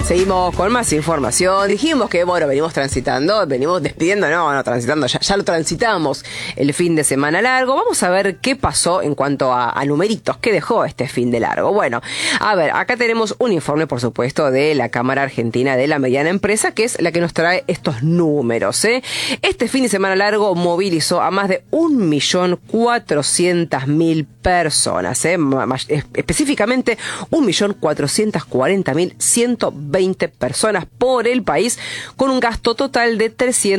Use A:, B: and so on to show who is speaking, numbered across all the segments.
A: Seguimos con más información. Dijimos que, bueno, venimos despidiendo, transitando, ya lo transitamos el fin de semana largo. Vamos a ver qué pasó en cuanto a numeritos, qué dejó este fin de largo. Bueno, a ver, acá tenemos un informe, por supuesto, de la Cámara Argentina de la Mediana Empresa, que es la que nos trae estos números, ¿eh? Este fin de semana largo movilizó a más de 1.400.000 personas, específicamente 1.440.120 personas por el país, con un gasto total de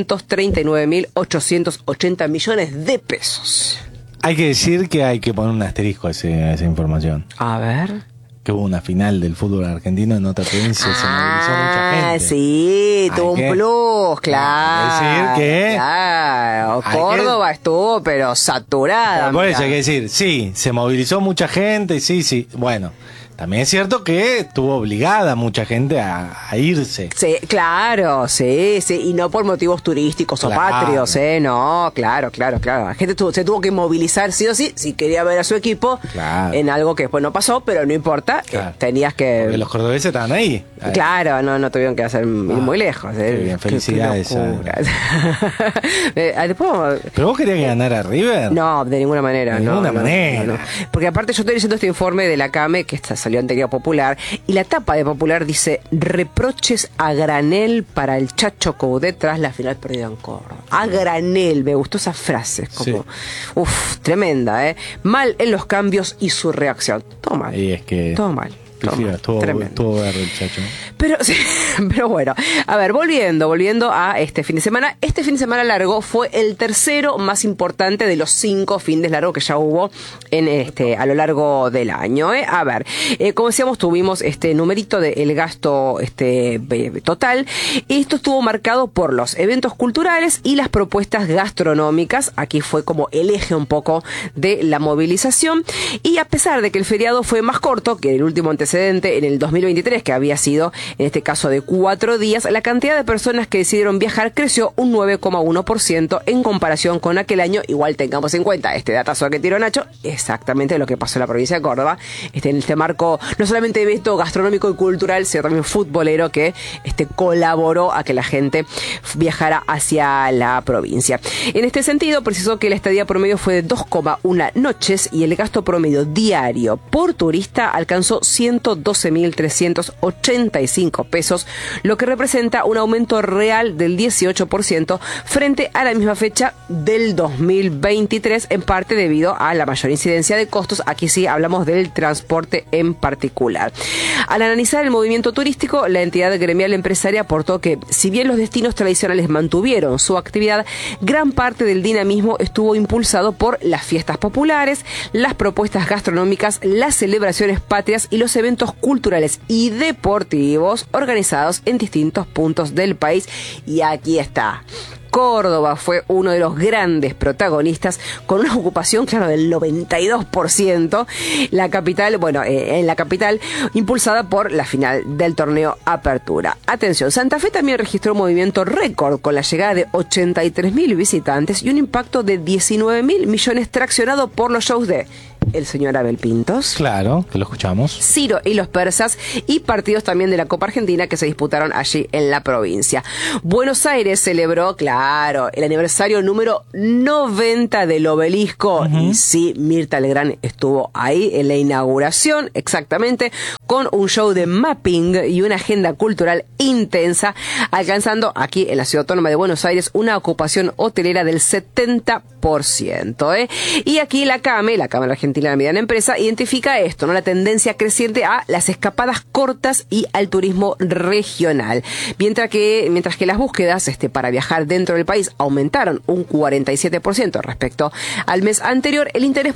A: 339.880 millones de pesos.
B: Hay que decir que hay que poner un asterisco a esa información.
A: A ver.
B: Que hubo una final del fútbol argentino en otra provincia, se movilizó mucha gente.
A: Sí, tuvo un plus, claro.
B: Decir que
A: claro, Córdoba estuvo pero saturada.
B: Por eso hay que decir, sí, se movilizó mucha gente, sí, bueno. También es cierto que estuvo obligada mucha gente a irse.
A: Sí, claro, sí, y no por motivos turísticos o patrios, no, claro. La gente se tuvo que movilizar sí o sí, si quería ver a su equipo en algo que después no pasó, pero no importa, tenías que...
B: Porque los cordobeses estaban ahí.
A: Claro, no tuvieron que ir muy lejos.
B: Qué bien, felicidades.
A: Después,
B: ¿pero vos querías que ganara River?
A: No, de ninguna manera.
B: De ninguna manera.
A: No. Porque aparte yo estoy leyendo este informe de la CAME, que salió en Diario Popular, y la tapa de Popular dice: reproches a granel para el Chacho Coudet tras la final perdida en Córdoba. A granel, me gustó esa frase, como tremenda, mal en los cambios y su reacción. Todo mal.
B: Y es que
A: todo mal.
B: Estuvo verde el Chacho.
A: Pero bueno, a ver, volviendo a este fin de semana. Este fin de semana largo fue el tercero más importante de los 5 fines largos que ya hubo a lo largo del año. A ver, como decíamos, tuvimos este numerito del gasto total. Esto estuvo marcado por los eventos culturales y las propuestas gastronómicas. Aquí fue como el eje un poco de la movilización. Y a pesar de que el feriado fue más corto que el último antecedente en el 2023, que había sido en este caso de 4 días, la cantidad de personas que decidieron viajar creció un 9,1% en comparación con aquel año. Igual tengamos en cuenta este datazo que tiró Nacho, exactamente lo que pasó en la provincia de Córdoba, en este marco no solamente de esto gastronómico y cultural, sino también futbolero, que colaboró a que la gente viajara hacia la provincia. En este sentido, precisó que la estadía promedio fue de 2,1 noches y el gasto promedio diario por turista alcanzó 112.385 pesos, lo que representa un aumento real del 18% frente a la misma fecha del 2023, en parte debido a la mayor incidencia de costos. Aquí sí hablamos del transporte en particular. Al analizar el movimiento turístico, la entidad gremial empresaria aportó que, si bien los destinos tradicionales mantuvieron su actividad, gran parte del dinamismo estuvo impulsado por las fiestas populares, las propuestas gastronómicas, las celebraciones patrias y los eventos culturales y deportivos organizados en distintos puntos del país. Y aquí está. Córdoba fue uno de los grandes protagonistas, con una ocupación, claro, del 92%. La capital, en la capital, impulsada por la final del torneo Apertura. Atención, Santa Fe también registró un movimiento récord con la llegada de 83.000 visitantes y un impacto de 19.000 millones traccionado por los shows de el señor Abel Pintos.
B: Claro, que lo escuchamos.
A: Ciro y los persas, y partidos también de la Copa Argentina que se disputaron allí en la provincia. Buenos Aires celebró, claro, el aniversario número 90 del Obelisco. Y sí, Mirta Legrand estuvo ahí en la inauguración, exactamente, con un show de mapping y una agenda cultural intensa, alcanzando aquí en la Ciudad Autónoma de Buenos Aires una ocupación hotelera del 70%. Y aquí la CAME, la Cámara Argentina de la Mediana Empresa, identifica esto, la tendencia creciente a las escapadas cortas y al turismo regional. Mientras que las búsquedas para viajar dentro del país aumentaron un 47% respecto al mes anterior, el interés